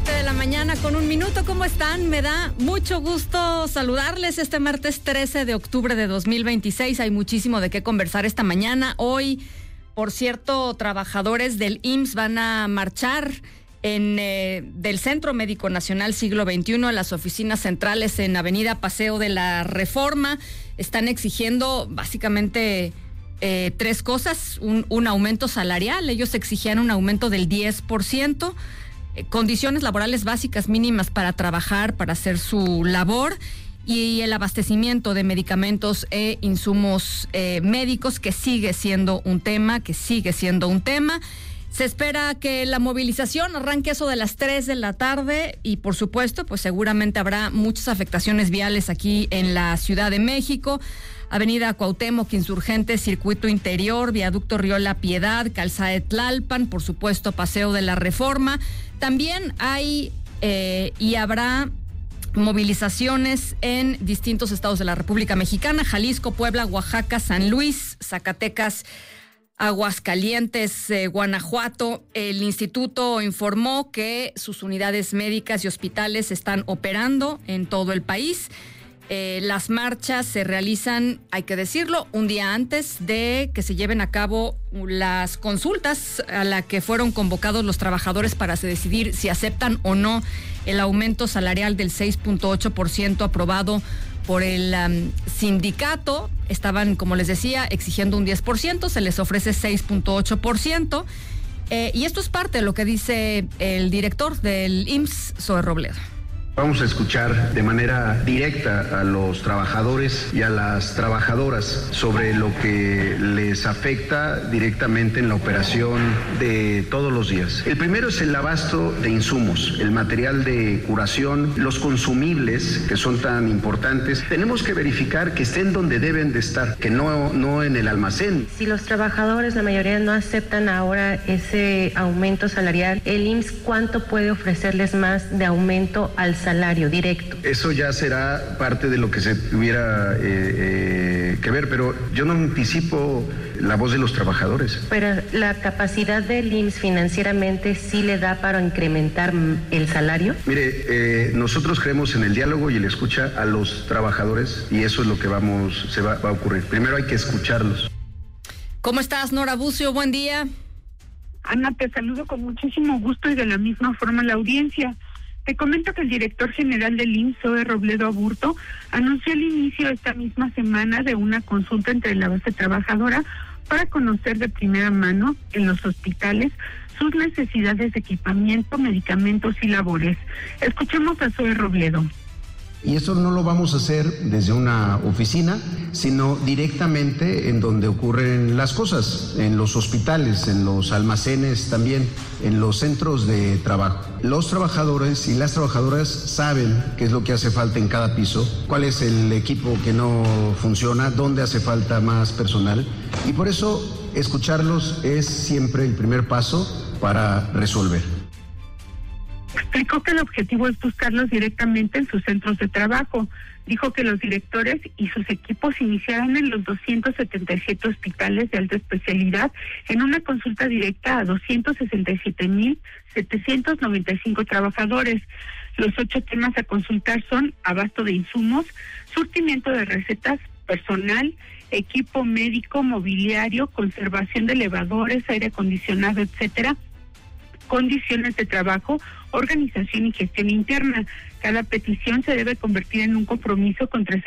7:01 a.m. ¿Cómo están? Me da mucho gusto saludarles este martes 13 de octubre de 2026. Hay muchísimo de qué conversar esta mañana. Hoy, por cierto, trabajadores del IMSS van a marchar del Centro Médico Nacional Siglo XXI a las oficinas centrales en Avenida Paseo de la Reforma. Están exigiendo básicamente tres cosas. Un aumento salarial. Ellos exigían un aumento del 10%. Condiciones laborales básicas mínimas para trabajar, para hacer su labor, y el abastecimiento de medicamentos e insumos médicos, que sigue siendo un tema. Se espera que la movilización arranque eso de las 3 de la tarde y, por supuesto, pues seguramente habrá muchas afectaciones viales aquí en la Ciudad de México. Avenida Cuauhtémoc, Insurgentes, Circuito Interior, Viaducto Río La Piedad, Calzada de Tlalpan, por supuesto, Paseo de la Reforma. También hay y habrá movilizaciones en distintos estados de la República Mexicana: Jalisco, Puebla, Oaxaca, San Luis, Zacatecas, Aguascalientes, Guanajuato. El instituto informó que sus unidades médicas y hospitales están operando en todo el país. Las marchas se realizan, hay que decirlo, un día antes de que se lleven a cabo las consultas a la que fueron convocados los trabajadores para decidir si aceptan o no el aumento salarial del 6.8% aprobado por el sindicato. Estaban, como les decía, exigiendo un 10%, se les ofrece 6.8%. Y esto es parte de lo que dice el director del IMSS, Zoe Robledo. Vamos a escuchar de manera directa a los trabajadores y a las trabajadoras sobre lo que les afecta directamente en la operación de todos los días. El primero es el abasto de insumos, el material de curación, los consumibles, que son tan importantes. Tenemos que verificar que estén donde deben de estar, que no en el almacén. Si los trabajadores, la mayoría, no aceptan ahora ese aumento salarial, el IMSS, ¿cuánto puede ofrecerles más de aumento al salario directo? Eso ya será parte de lo que se tuviera que ver, pero yo no anticipo la voz de los trabajadores. Pero la capacidad del IMSS financieramente sí le da para incrementar el salario. Mire, nosotros creemos en el diálogo y en la escucha a los trabajadores, y eso es lo que va a ocurrir. Primero hay que escucharlos. ¿Cómo estás, Nora Bucio? Buen día. Ana, te saludo con muchísimo gusto y de la misma forma la audiencia. Te comento que el director general del IMSS, Zoe Robledo Aburto, anunció el inicio esta misma semana de una consulta entre la base trabajadora para conocer de primera mano en los hospitales sus necesidades de equipamiento, medicamentos y labores. Escuchemos a Zoe Robledo. Y eso no lo vamos a hacer desde una oficina, sino directamente en donde ocurren las cosas, en los hospitales, en los almacenes también, en los centros de trabajo. Los trabajadores y las trabajadoras saben qué es lo que hace falta en cada piso, cuál es el equipo que no funciona, dónde hace falta más personal, y por eso escucharlos es siempre el primer paso para resolver. Explicó que el objetivo es buscarlos directamente en sus centros de trabajo. Dijo que los directores y sus equipos iniciarán en los 277 hospitales de alta especialidad en una consulta directa a 267,795 trabajadores. Los 8 temas a consultar son abasto de insumos, surtimiento de recetas, personal, equipo médico, mobiliario, conservación de elevadores, aire acondicionado, etcétera, condiciones de trabajo, organización y gestión interna. Cada petición se debe convertir en un compromiso contra